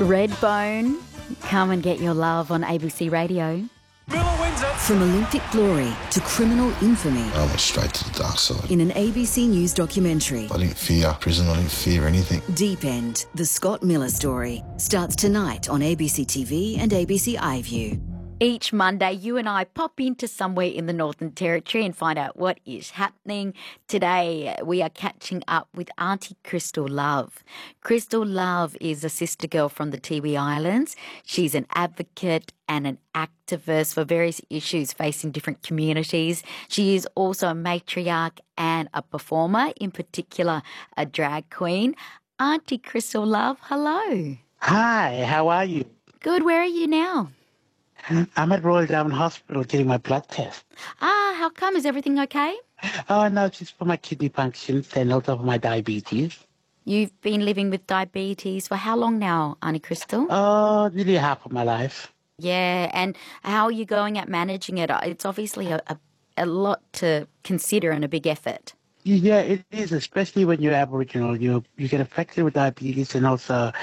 Redbone, come and get your love on ABC Radio. From Olympic glory to criminal infamy. I went straight to the dark side. In an ABC News documentary. I didn't fear prison, I didn't fear anything. Deep End, the Scott Miller story, starts tonight on ABC TV and ABC iView. Each Monday, you and I pop into somewhere in the Northern Territory and find out what is happening. Today, we are catching up with Auntie Crystal Love. Crystal Love is a sister girl from the Tiwi Islands. She's an advocate and an activist for various issues facing different communities. She is also a matriarch and a performer, in particular a drag queen. Auntie Crystal Love, hello. Hi, how are you? Good, where are you now? I'm at Royal Darwin Hospital getting my blood test. How come? Is everything okay? Oh, no, it's just for my kidney functions and also for my diabetes. You've been living with diabetes for how long now, Auntie Crystal? Oh, nearly half of my life. Yeah, and how are you going at managing it? It's obviously a lot to consider and a big effort. Yeah, it is, especially when you're Aboriginal. You get affected with diabetes, and also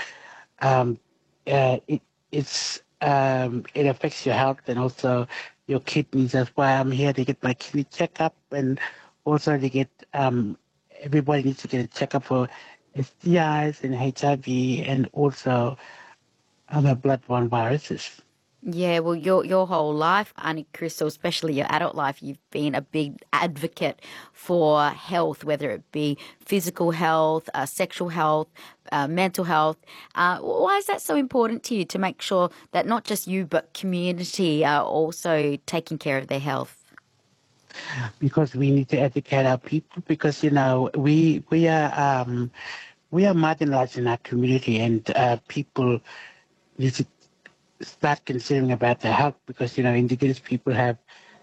it affects your health and also your kidneys. That's why I'm here to get my kidney checkup, and also to get everybody needs to get a checkup for STIs and HIV and also other bloodborne viruses. Yeah, well, your whole life, Auntie Crystal, especially your adult life, you've been a big advocate for health, whether it be physical health, sexual health, mental health. Why is that so important to you, to make sure that not just you but community are also taking care of their health? Because we need to educate our people, because, you know, we are marginalized in our community, and people need to start considering about their health, because, you know, Indigenous people have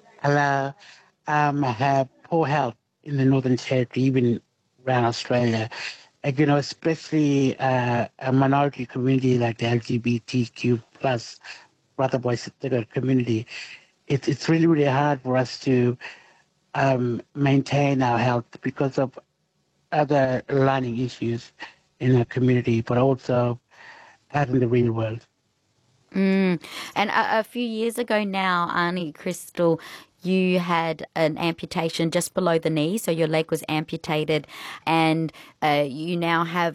poor health in the Northern Territory, even around Australia. And, you know, especially a minority community like the LGBTQ plus brother, boy, sister girl community. It's really, really hard for us to maintain our health because of other learning issues in our community, but also out in the real world. And a few years ago now, Auntie Crystal, you had an amputation just below the knee, so your leg was amputated, and you now have